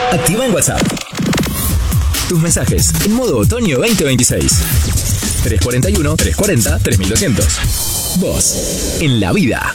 Activa en WhatsApp tus mensajes en modo otoño 2026. 341-340-3200. Vos, en la vida.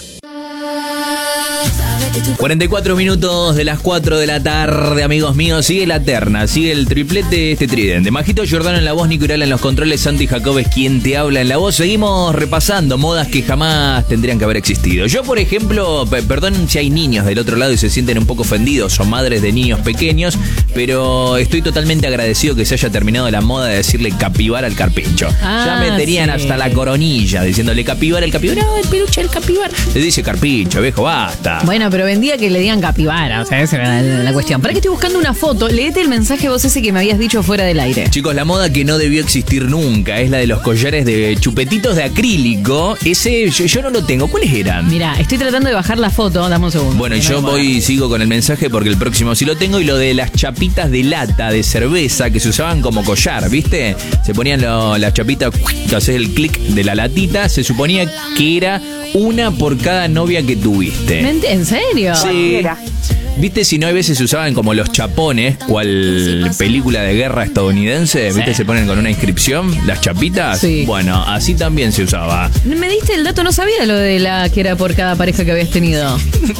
44 minutos de las 4 de la tarde, amigos míos. Sigue la terna, sigue el triplete, este tridente. Majito Giordano en la voz, Nico Ural en los controles, Santi Jacob es quien te habla en la voz. Seguimos repasando modas que jamás tendrían que haber existido. Yo, por ejemplo, perdón si hay niños del otro lado y se sienten un poco ofendidos o madres de niños pequeños, pero estoy totalmente agradecido que se haya terminado la moda de decirle capibara al carpincho. Ya me tenían hasta la coronilla diciéndole capibara, el capibara, no, el peluche del capibara. Le dice carpincho, viejo, basta. Bueno, pero vendía que le digan capibara, o sea, esa era la cuestión. Para que estoy buscando una foto, léete el mensaje vos ese que me habías dicho fuera del aire. Chicos, la moda que no debió existir nunca es la de los collares de chupetitos de acrílico. Ese yo no lo tengo. ¿Cuáles eran? Mira, estoy tratando de bajar la foto, dame un segundo. Bueno, y yo sigo con el mensaje porque el próximo sí lo tengo. Y lo de las chapitas de lata de cerveza que se usaban como collar, ¿viste? Se ponían las chapitas, que haces el clic de la latita. Se suponía que era una por cada novia que tuviste. ¿En serio? Sí. ¿Viste? Si no, hay veces se usaban como los chapones, cual película de guerra estadounidense, ¿viste? Se ponen con una inscripción, las chapitas. Sí. Bueno, así también se usaba. Me diste el dato, no sabía lo de la que era por cada pareja que habías tenido.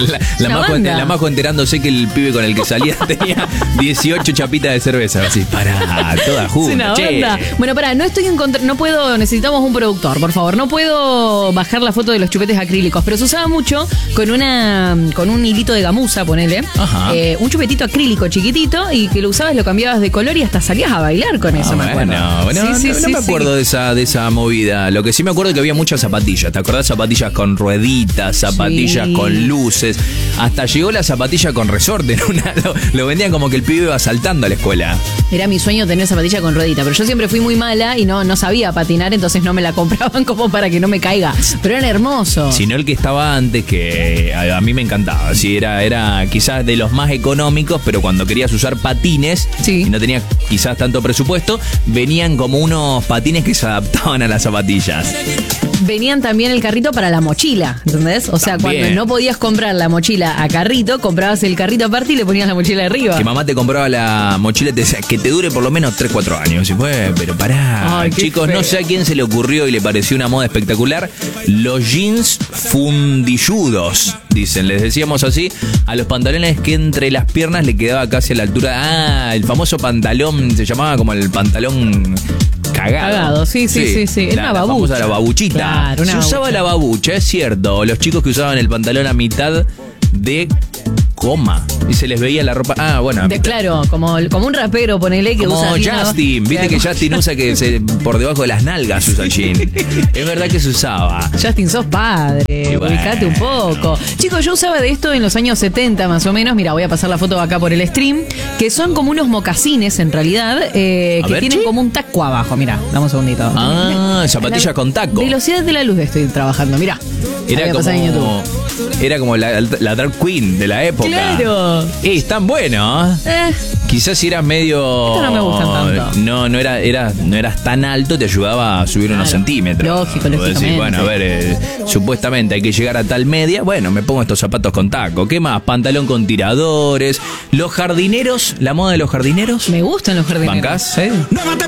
La Majo enterándose que el pibe con el que salía tenía 18 chapitas de cerveza. Así, pará, todas juntas. Bueno, pará, no estoy en contra, no puedo, necesitamos un productor, por favor. No puedo bajar la foto de los chupetes acrílicos, pero se usaba mucho con un hilito de gamuza, ponele. Un chupetito acrílico chiquitito y que lo usabas, lo cambiabas de color y hasta salías a bailar con eso, me acuerdo. No me acuerdo de esa movida. Lo que sí me acuerdo es que había muchas zapatillas. ¿Te acordás? Zapatillas con rueditas, zapatillas con luces. Hasta llegó la zapatilla con resorte. Lo vendían como que el pibe iba saltando a la escuela. Era mi sueño tener zapatilla con ruedita, pero yo siempre fui muy mala y no sabía patinar, entonces no me la compraban como para que no me caiga. Pero eran hermosos. Sino el que estaba antes, que a mí me encantaba. Sí, era quizás de los más económicos, pero cuando querías usar patines y no tenías quizás tanto presupuesto, venían como unos patines que se adaptaban a las zapatillas. Venían también el carrito para la mochila, ¿entendés? O sea, cuando no podías comprar la mochila a carrito, comprabas el carrito aparte y le ponías la mochila arriba. Que mamá te compraba la mochila y te decía que te dure por lo menos 3-4 años. Y fue, pero pará. Ay, chicos, no sé a quién se le ocurrió y le pareció una moda espectacular. Los jeans fundilludos, dicen. Les decíamos así a los pantalones que entre las piernas le quedaba casi a la altura. El famoso pantalón, se llamaba como el pantalón cagado. Sí. Era una babucha. La babuchita. Claro, se usaba la babucha, es cierto. Los chicos que usaban el pantalón a mitad de coma y se les veía la ropa. Bueno. Claro, como un rapero, ponele, que como usa Justin, ¿no? Viste que Justin usa que por debajo de las nalgas usa el jean. Es verdad que se usaba. Justin, sos padre, ubicate un poco. Chicos, yo usaba de esto en los años 70 más o menos. Mira, voy a pasar la foto acá por el stream, que son como unos mocasines en realidad, que tienen como un taco abajo. Mira, dame un segundito. Zapatillas con taco. Velocidad de la luz estoy trabajando, mira. Era como la drag queen de la época. Claro. Están buenos. Quizás si eras medio. Esto no me gustan tanto. No eras tan alto, te ayudaba a subir unos centímetros. Lógicamente. Decir, bueno, a ver, supuestamente hay que llegar a tal media. Bueno, me pongo estos zapatos con taco. ¿Qué más? Pantalón con tiradores. Los jardineros, la moda de los jardineros. Me gustan los jardineros. ¿Bancás?